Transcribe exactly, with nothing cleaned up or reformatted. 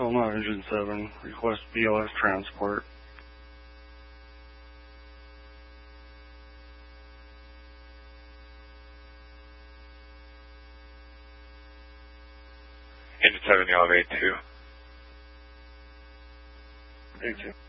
Oh, no, Engine seven. Request B L S transport. Engine seven, you have A two. A two.